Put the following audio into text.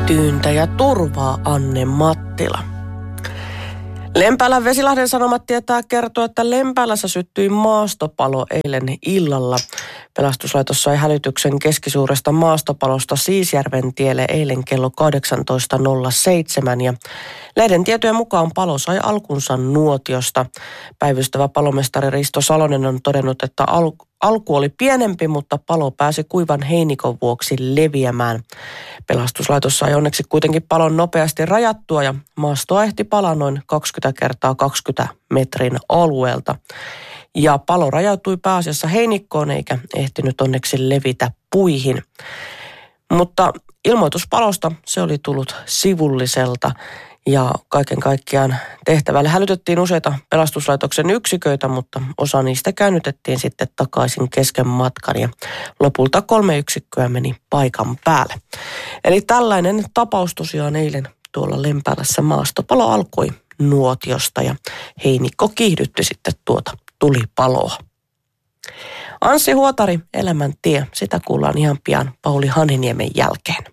tyyntä ja turvaa Anne Mattila. Lempäälän Vesilahden Sanomat tietää kertoa, että Lempäälässä syttyi maastopalo eilen illalla. Pelastuslaitos sai hälytyksen keskisuuresta maastopalosta Siisjärven tielle eilen kello 18.07 ja lehden tietojen mukaan palo sai alkunsa nuotiosta. Päivystävä palomestari Risto Salonen on todennut, että alku oli pienempi, mutta palo pääsi kuivan heinikon vuoksi leviämään. Pelastuslaitos sai onneksi kuitenkin palon nopeasti rajattua ja maastoa ehti palaa noin 20 × 20 metrin alueelta. Ja palo rajautui pääasiassa heinikkoon eikä ehtinyt onneksi levitä puihin. Mutta ilmoitus palosta, se oli tullut sivulliselta ja kaiken kaikkiaan tehtävälle hälytettiin useita pelastuslaitoksen yksiköitä, mutta osa niistä käännytettiin sitten takaisin kesken matkan ja lopulta 3 yksikköä meni paikan päälle. Eli tällainen tapaus tosiaan eilen tuolla Lempäälässä maastopalo alkoi nuotiosta ja heinikko kiihdytti sitten tuota tulipaloa. Anssi Huotari, Elämäntie, sitä kuullaan ihan pian Pauli Hanhiniemen jälkeen.